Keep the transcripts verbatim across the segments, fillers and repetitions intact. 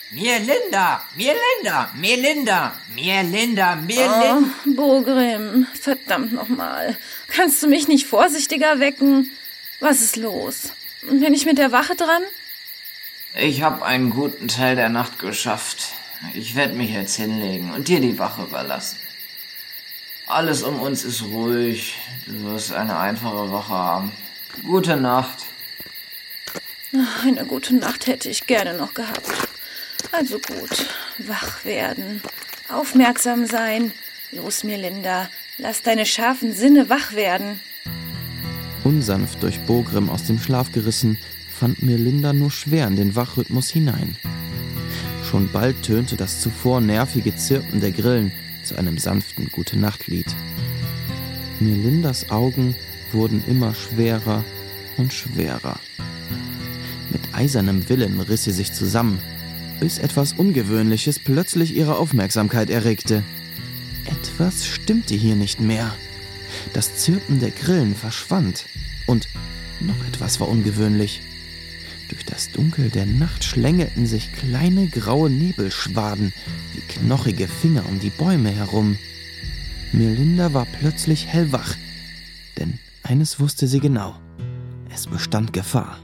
Mirlinda, Mirlinda, Mirlinda, Mirlinda, Mirlinda. Oh, Bogrim, verdammt nochmal. Kannst du mich nicht vorsichtiger wecken? Was ist los? Bin ich mit der Wache dran? Ich habe einen guten Teil der Nacht geschafft. Ich werde mich jetzt hinlegen und dir die Wache überlassen. Alles um uns ist ruhig. Du wirst eine einfache Woche haben. Gute Nacht. Eine gute Nacht hätte ich gerne noch gehabt. Also gut, wach werden, aufmerksam sein. Los, Mirlinda, lass deine scharfen Sinne wach werden. Unsanft durch Bogrim aus dem Schlaf gerissen, fand Mirlinda nur schwer in den Wachrhythmus hinein. Schon bald tönte das zuvor nervige Zirpen der Grillen zu einem sanften Gute-Nacht-Lied. Mirlindas Augen wurden immer schwerer und schwerer. Mit eisernem Willen riss sie sich zusammen, bis etwas Ungewöhnliches plötzlich ihre Aufmerksamkeit erregte. Etwas stimmte hier nicht mehr. Das Zirpen der Grillen verschwand und noch etwas war ungewöhnlich. Durch das Dunkel der Nacht schlängelten sich kleine graue Nebelschwaden wie knochige Finger um die Bäume herum. Mirlinda war plötzlich hellwach, denn eines wusste sie genau: Es bestand Gefahr.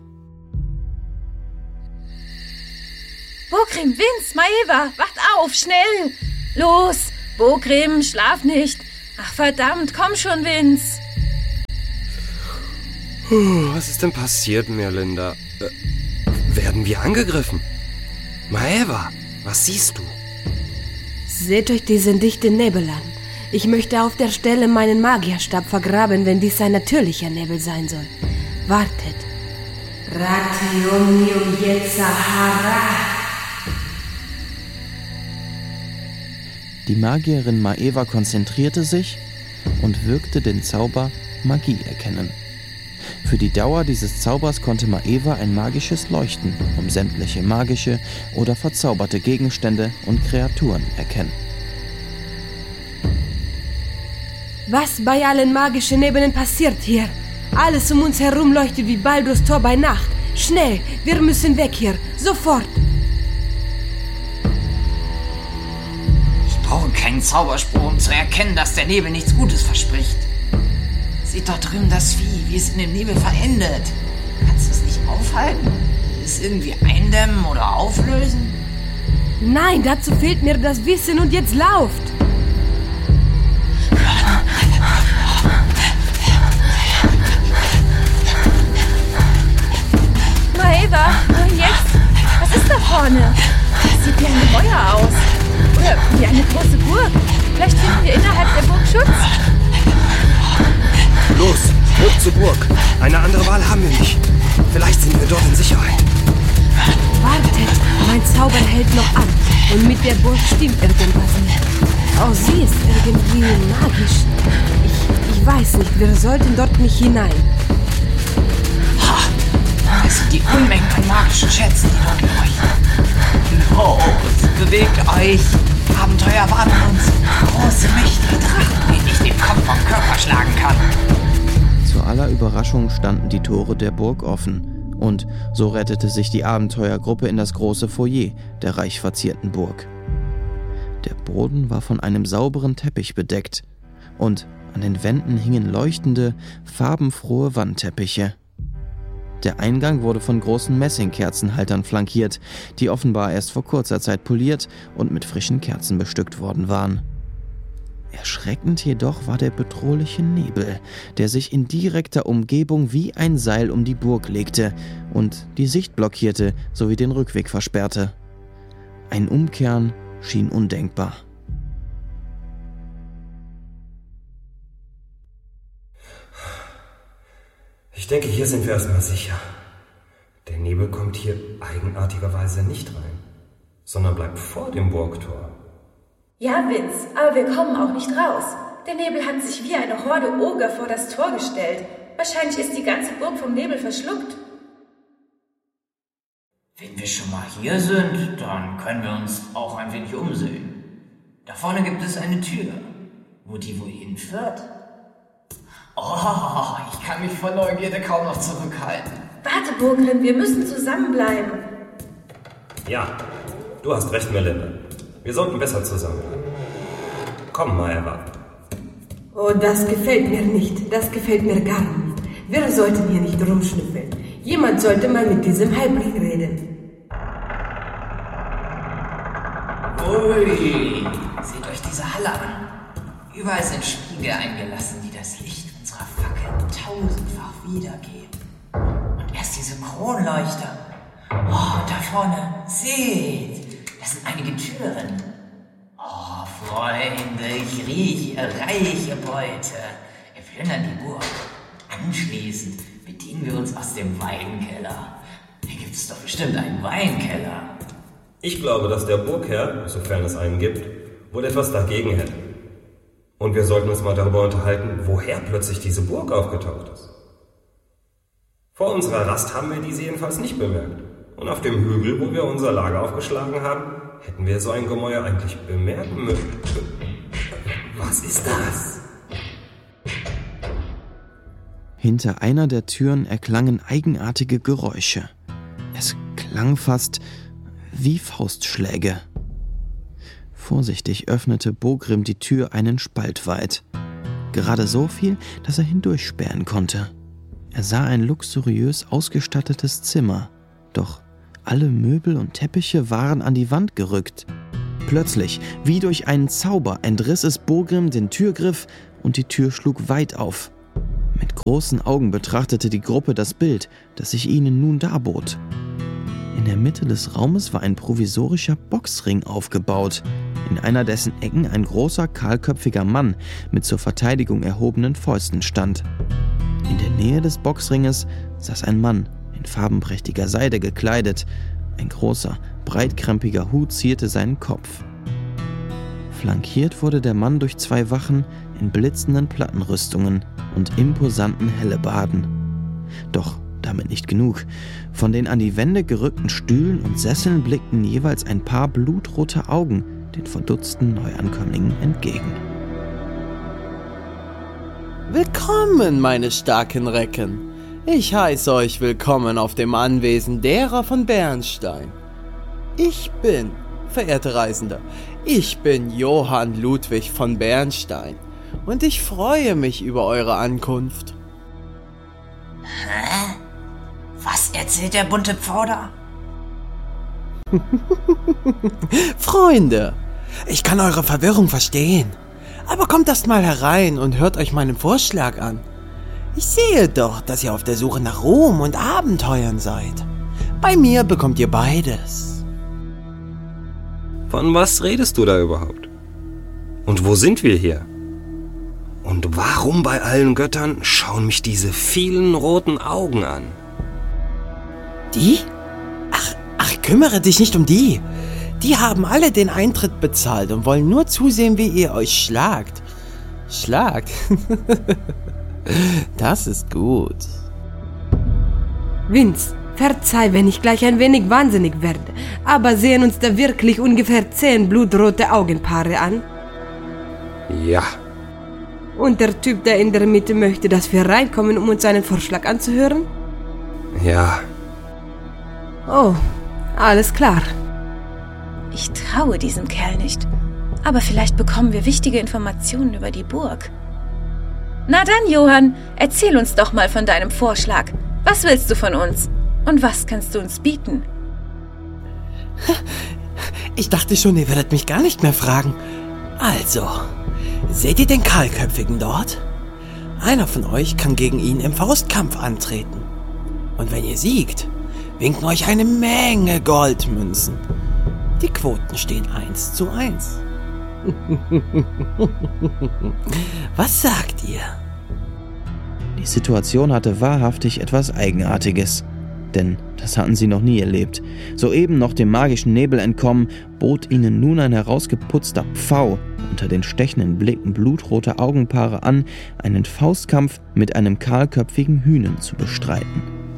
Bogrim, Vince, Maeva, wacht auf, schnell! Los, Bogrim, schlaf nicht! Ach verdammt, komm schon, Vince! Puh, was ist denn passiert, Mirlinda? Äh, werden wir angegriffen? Maeva, was siehst du? Seht euch diesen dichten Nebel an. Ich möchte auf der Stelle meinen Magierstab vergraben, wenn dies ein natürlicher Nebel sein soll. Wartet. Rationium Yetzahara. Die Magierin Maeva konzentrierte sich und wirkte den Zauber Magie erkennen. Für die Dauer dieses Zaubers konnte Maeva ein magisches Leuchten um sämtliche magische oder verzauberte Gegenstände und Kreaturen erkennen. Was bei allen magischen Ebenen passiert hier? Alles um uns herum leuchtet wie Baldur's Tor bei Nacht. Schnell, wir müssen weg hier, sofort! Ich brauche keinen Zauberspruch, um zu erkennen, dass der Nebel nichts Gutes verspricht. Seht dort drüben das Vieh, wie es in dem Nebel verendet. Kannst du es nicht aufhalten? Es irgendwie eindämmen oder auflösen? Nein, dazu fehlt mir das Wissen und jetzt lauft! Maeva, jetzt? Was ist da vorne? Das sieht wie ein Gemäuer aus. Oder wie eine große Burg. Vielleicht finden wir innerhalb der Burg Schutz. Los, hoch zur Burg. Eine andere Wahl haben wir nicht. Vielleicht sind wir dort in Sicherheit. Wartet, mein Zauber hält noch an. Und mit der Burg stimmt irgendwas nicht. Auch sie ist irgendwie magisch. Ich, ich weiß nicht, wir sollten dort nicht hinein. Ha! Das sind die Unmengen an magischen Schätzen, die dort leuchten. Los, bewegt euch! Abenteuer warten uns! Große, mächtige Drachen, denen ich den Kopf vom Körper schlagen kann! Zu aller Überraschung standen die Tore der Burg offen und so rettete sich die Abenteuergruppe in das große Foyer der reich verzierten Burg. Der Boden war von einem sauberen Teppich bedeckt und an den Wänden hingen leuchtende, farbenfrohe Wandteppiche. Der Eingang wurde von großen Messingkerzenhaltern flankiert, die offenbar erst vor kurzer Zeit poliert und mit frischen Kerzen bestückt worden waren. Erschreckend jedoch war der bedrohliche Nebel, der sich in direkter Umgebung wie ein Seil um die Burg legte und die Sicht blockierte sowie den Rückweg versperrte. Ein Umkehren schien undenkbar. Ich denke, hier sind wir erstmal sicher. Der Nebel kommt hier eigenartigerweise nicht rein, sondern bleibt vor dem Burgtor. Ja, Vince, aber wir kommen auch nicht raus. Der Nebel hat sich wie eine Horde Oger vor das Tor gestellt. Wahrscheinlich ist die ganze Burg vom Nebel verschluckt. Wenn wir schon mal hier sind, dann können wir uns auch ein wenig umsehen. Da vorne gibt es eine Tür. Wo die wohl hinführt? Oh, ich kann mich vor Neugierde kaum noch zurückhalten. Warte, Bogrim, wir müssen zusammenbleiben. Ja, Du hast recht, Melinda. Wir sollten besser zusammenbleiben. Komm, Maeva. Oh, das gefällt mir nicht. Das gefällt mir gar nicht. Wir sollten hier nicht rumschnüffeln. Jemand sollte mal mit diesem Halbling reden. Ui, seht euch diese Halle an. Überall sind Spiegel eingelassen, die das Licht unserer Fackeln tausendfach wiedergeben. Und erst diese Kronleuchter. Oh, und da vorne, seht, das sind einige Türen. Oh, Freunde, ich rieche reiche Beute. Wir plündern die Burg. Anschließend bedienen wir uns aus dem Weinkeller. Hier gibt es doch bestimmt einen Weinkeller. Ich glaube, dass der Burgherr, sofern es einen gibt, wohl etwas dagegen hätte. Und wir sollten uns mal darüber unterhalten, woher plötzlich diese Burg aufgetaucht ist. Vor unserer Rast haben wir diese jedenfalls nicht bemerkt. Und auf dem Hügel, wo wir unser Lager aufgeschlagen haben, hätten wir so ein Gemäuer eigentlich bemerken müssen. Was ist das? Hinter einer der Türen erklangen eigenartige Geräusche. Es klang fast wie Faustschläge. Vorsichtig öffnete Bogrim die Tür einen Spalt weit. Gerade so viel, dass er hindurchspähen konnte. Er sah ein luxuriös ausgestattetes Zimmer. Doch alle Möbel und Teppiche waren an die Wand gerückt. Plötzlich, wie durch einen Zauber, entriss es Bogrim den Türgriff und die Tür schlug weit auf. Mit großen Augen betrachtete die Gruppe das Bild, das sich ihnen nun darbot. In der Mitte des Raumes war ein provisorischer Boxring aufgebaut, in einer dessen Ecken ein großer, kahlköpfiger Mann mit zur Verteidigung erhobenen Fäusten stand. In der Nähe des Boxringes saß ein Mann, in farbenprächtiger Seide gekleidet. Ein großer, breitkrempiger Hut zierte seinen Kopf. Flankiert wurde der Mann durch zwei Wachen in blitzenden Plattenrüstungen und imposanten Hellebarden. Doch damit nicht genug. Von den an die Wände gerückten Stühlen und Sesseln blickten jeweils ein paar blutrote Augen den verdutzten Neuankömmlingen entgegen. Willkommen, meine starken Recken. Ich heiße euch willkommen auf dem Anwesen derer von Bernstein. Ich bin, verehrte Reisende, ich bin Johann Ludwig von Bernstein und ich freue mich über eure Ankunft. Hä? Was erzählt der bunte Pfau da? Freunde, ich kann eure Verwirrung verstehen. Aber kommt erst mal herein und hört euch meinen Vorschlag an. Ich sehe doch, dass ihr auf der Suche nach Ruhm und Abenteuern seid. Bei mir bekommt ihr beides. Von was redest du da überhaupt? Und wo sind wir hier? Und warum bei allen Göttern schauen mich diese vielen roten Augen an? Die? Ach, ach, kümmere dich nicht um die. Die haben alle den Eintritt bezahlt und wollen nur zusehen, wie ihr euch schlagt. Schlagt? Das ist gut. Vince, verzeih, wenn ich gleich ein wenig wahnsinnig werde, aber sehen uns da wirklich ungefähr zehn blutrote Augenpaare an? Ja. Und der Typ da in der Mitte möchte, dass wir reinkommen, um uns einen Vorschlag anzuhören? Ja. Oh, alles klar. Ich traue diesem Kerl nicht. Aber vielleicht bekommen wir wichtige Informationen über die Burg. Na dann, Johann, erzähl uns doch mal von deinem Vorschlag. Was willst du von uns? Und was kannst du uns bieten? Ich dachte schon, ihr werdet mich gar nicht mehr fragen. Also, seht ihr den Kahlköpfigen dort? Einer von euch kann gegen ihn im Faustkampf antreten. Und wenn ihr siegt, winken euch eine Menge Goldmünzen. Die Quoten stehen eins zu eins. Was sagt ihr? Die Situation hatte wahrhaftig etwas Eigenartiges. Denn das hatten sie noch nie erlebt. Soeben noch dem magischen Nebel entkommen, bot ihnen nun ein herausgeputzter Pfau unter den stechenden Blicken blutroter Augenpaare an, einen Faustkampf mit einem kahlköpfigen Hühnen zu bestreiten.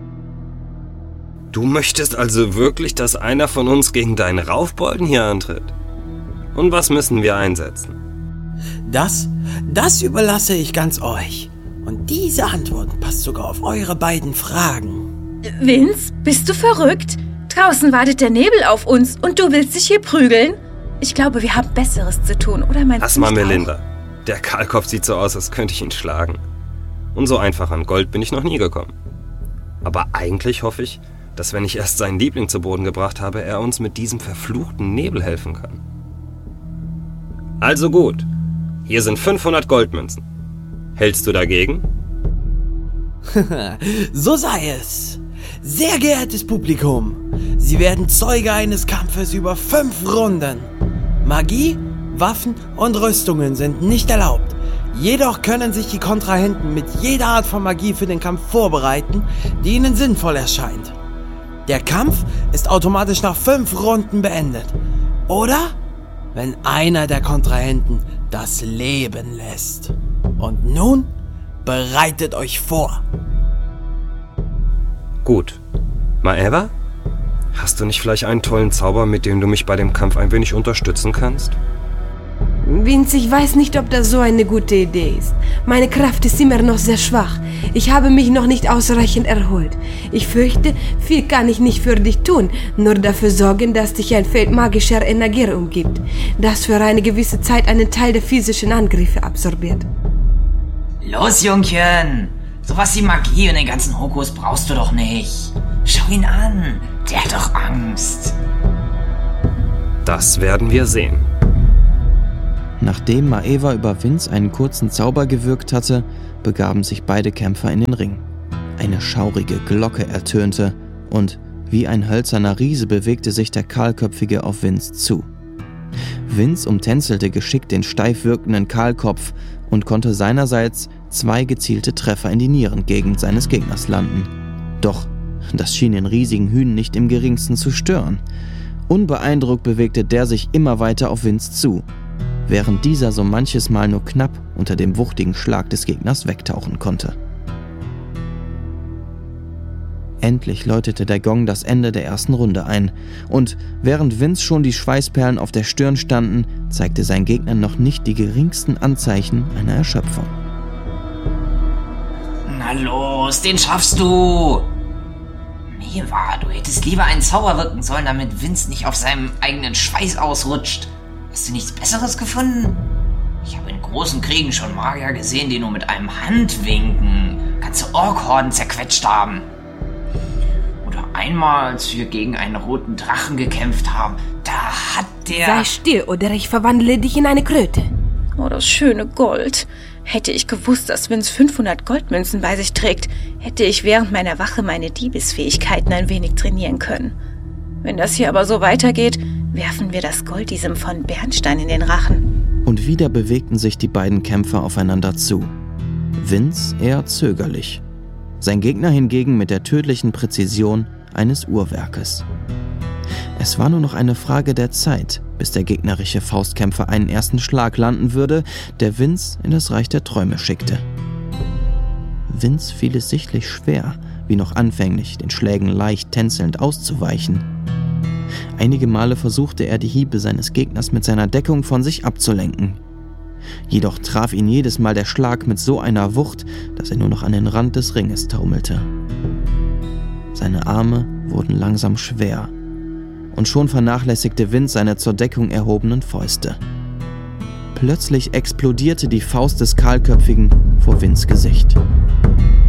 Du möchtest also wirklich, dass einer von uns gegen deinen Raufbolden hier antritt? Und was müssen wir einsetzen? Das, das überlasse ich ganz euch. Und diese Antwort passt sogar auf eure beiden Fragen. Vince, bist du verrückt? Draußen wartet der Nebel auf uns und du willst dich hier prügeln? Ich glaube, wir haben Besseres zu tun, oder meinst Lass du mal, nicht auch? Melinda. Der Kahlkopf sieht so aus, als könnte ich ihn schlagen. Und so einfach an Gold bin ich noch nie gekommen. Aber eigentlich hoffe ich, dass wenn ich erst seinen Liebling zu Boden gebracht habe, er uns mit diesem verfluchten Nebel helfen kann. Also gut, hier sind fünfhundert Goldmünzen. Hältst du dagegen? So sei es. Sehr geehrtes Publikum, Sie werden Zeuge eines Kampfes über fünf Runden. Magie, Waffen und Rüstungen sind nicht erlaubt. Jedoch können sich die Kontrahenten mit jeder Art von Magie für den Kampf vorbereiten, die ihnen sinnvoll erscheint. Der Kampf ist automatisch nach fünf Runden beendet. Oder wenn einer der Kontrahenten das Leben lässt. Und nun bereitet euch vor. Gut. Maeva? Hast du nicht vielleicht einen tollen Zauber, mit dem du mich bei dem Kampf ein wenig unterstützen kannst? Vince, ich weiß nicht, ob das so eine gute Idee ist. Meine Kraft ist immer noch sehr schwach. Ich habe mich noch nicht ausreichend erholt. Ich fürchte, viel kann ich nicht für dich tun, nur dafür sorgen, dass dich ein Feld magischer Energie umgibt, das für eine gewisse Zeit einen Teil der physischen Angriffe absorbiert. Los, Jungchen! Sowas wie Magie und den ganzen Hokus brauchst du doch nicht. Schau ihn an, der hat doch Angst. Das werden wir sehen. Nachdem Maeva über Vince einen kurzen Zauber gewirkt hatte, begaben sich beide Kämpfer in den Ring. Eine schaurige Glocke ertönte und wie ein hölzerner Riese bewegte sich der Kahlköpfige auf Vince zu. Vince umtänzelte geschickt den steif wirkenden Kahlkopf und konnte seinerseits zwei gezielte Treffer in die Nierengegend seines Gegners landen. Doch das schien den riesigen Hühn nicht im geringsten zu stören. Unbeeindruckt bewegte der sich immer weiter auf Vince zu, während dieser so manches Mal nur knapp unter dem wuchtigen Schlag des Gegners wegtauchen konnte. Endlich läutete der Gong das Ende der ersten Runde ein, und während Vince schon die Schweißperlen auf der Stirn standen, zeigte sein Gegner noch nicht die geringsten Anzeichen einer Erschöpfung. Na los, den schaffst du! Maeva, du hättest lieber einen Zauber wirken sollen, damit Vince nicht auf seinem eigenen Schweiß ausrutscht. Hast du nichts Besseres gefunden? Ich habe in großen Kriegen schon Magier gesehen, die nur mit einem Handwinken ganze Orkhorden zerquetscht haben. Oder einmal, als wir gegen einen roten Drachen gekämpft haben, da hat der... Sei still, oder ich verwandle dich in eine Kröte. Oh, das schöne Gold. Hätte ich gewusst, dass Vince fünfhundert Goldmünzen bei sich trägt, hätte ich während meiner Wache meine Diebesfähigkeiten ein wenig trainieren können. Wenn das hier aber so weitergeht, werfen wir das Gold diesem von Bernstein in den Rachen. Und wieder bewegten sich die beiden Kämpfer aufeinander zu. Vince eher zögerlich. Sein Gegner hingegen mit der tödlichen Präzision eines Uhrwerkes. Es war nur noch eine Frage der Zeit, bis der gegnerische Faustkämpfer einen ersten Schlag landen würde, der Vince in das Reich der Träume schickte. Vince fiel es sichtlich schwer, wie noch anfänglich, den Schlägen leicht tänzelnd auszuweichen. Einige Male versuchte er, die Hiebe seines Gegners mit seiner Deckung von sich abzulenken. Jedoch traf ihn jedes Mal der Schlag mit so einer Wucht, dass er nur noch an den Rand des Ringes taumelte. Seine Arme wurden langsam schwer, und schon vernachlässigte Vince seine zur Deckung erhobenen Fäuste. Plötzlich explodierte die Faust des Kahlköpfigen vor Vinces Gesicht.